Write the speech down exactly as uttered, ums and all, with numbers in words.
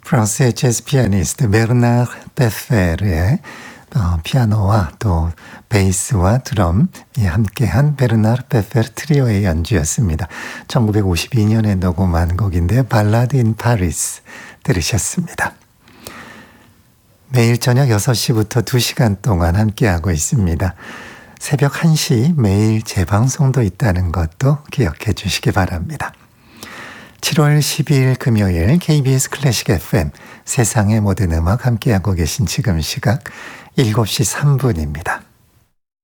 프랑스의 재즈 피아니스트 베르나르 베페르의 어, 피아노와 또 베이스와 드럼이 함께한 베르나르 베페르 트리오의 연주였습니다. 천구백오십이 년에 녹음한 곡인데요. 발라드 인 파리스 들으셨습니다. 매일 저녁 여섯 시부터 두 시간 동안 함께하고 있습니다. 새벽 한 시 매일 재방송도 있다는 것도 기억해 주시기 바랍니다. 칠월 십이일 금요일 케이비에스 클래식 에프엠 세상의 모든 음악 함께하고 계신 지금 시각 일곱 시 삼 분입니다.